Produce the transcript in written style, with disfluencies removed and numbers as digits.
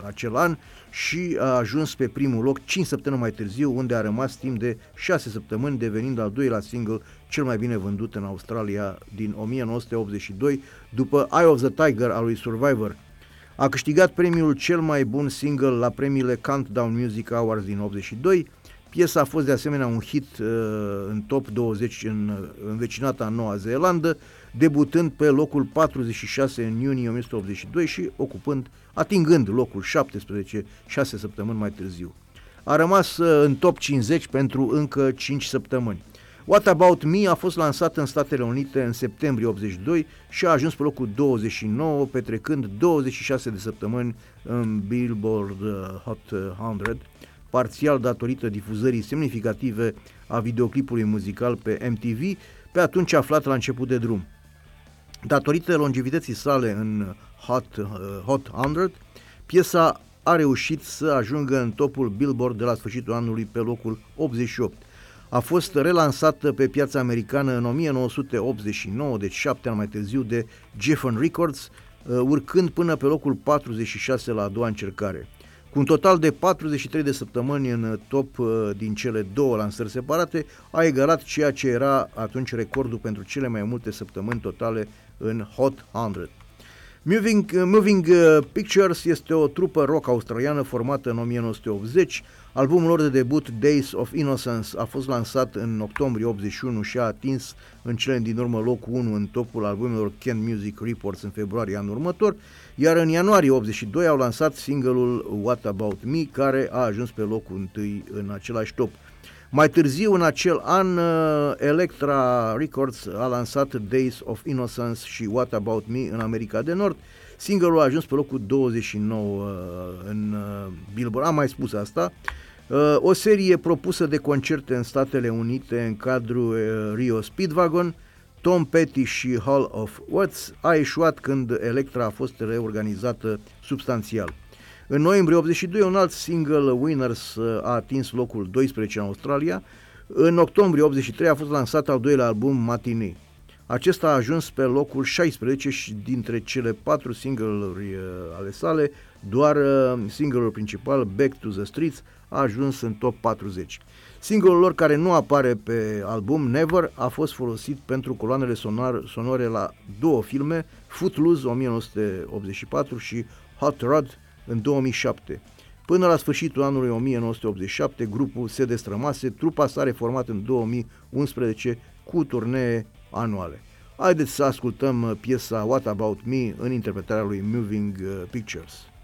acel an și a ajuns pe primul loc 5 săptămâni mai târziu, unde a rămas timp de 6 săptămâni, devenind al doilea single cel mai bine vândut în Australia din 1982, după Eye of the Tiger al lui Survivor. A câștigat premiul cel mai bun single la premiile Countdown Music Awards din 82. Piesa a fost de asemenea un hit în top 20 în vecinata Noua Zeelandă, debutând pe locul 46 în iunie 1982 și atingând locul 17 6 săptămâni mai târziu. A rămas în top 50 pentru încă 5 săptămâni. What About Me a fost lansat în Statele Unite în septembrie 82 și a ajuns pe locul 29, petrecând 26 de săptămâni în Billboard Hot 100, parțial datorită difuzării semnificative a videoclipului muzical pe MTV, pe atunci aflat la început de drum. Datorită longevității sale în Hot 100, piesa a reușit să ajungă în topul Billboard de la sfârșitul anului pe locul 88. A fost relansată pe piața americană în 1989, deci 7 ani mai târziu, de Geffen Records, urcând până pe locul 46 la a doua încercare. Cu un total de 43 de săptămâni în top din cele două lansări separate, a egalat ceea ce era atunci recordul pentru cele mai multe săptămâni totale în Hot 100. Moving Pictures este o trupă rock australiană formată în 1980. Albumul lor de debut, Days of Innocence, a fost lansat în octombrie 81 și a atins în cele din urmă locul 1 în topul albumelor Ken Music Reports în februarie anul următor, iar în ianuarie 82 au lansat single-ul What About Me, care a ajuns pe locul 1 în același top. Mai târziu, în acel an, Elektra Records a lansat Days of Innocence și What About Me în America de Nord. Single-ul a ajuns pe locul 29 în Billboard, am mai spus asta. O serie propusă de concerte în Statele Unite în cadrul Rio Speedwagon, Tom Petty și Hall of Words, a eșuat când Elektra a fost reorganizată substanțial. În noiembrie 82, un alt single, Winners, a atins locul 12 în Australia. În octombrie 83 a fost lansat al doilea album, Matinee. Acesta a ajuns pe locul 16 și dintre cele 4 single-uri ale sale, doar single-ul principal, Back to the Streets, a ajuns în top 40. Single-ul lor care nu apare pe album, Never, a fost folosit pentru coloanele sonore la două filme, Footloose 1984 și Hot Rod în 2007. Până la sfârșitul anului 1987, grupul se destrămase, trupa s-a reformat în 2011 cu turnee anuale. Haideți să ascultăm piesa What About Me în interpretarea lui Moving Pictures.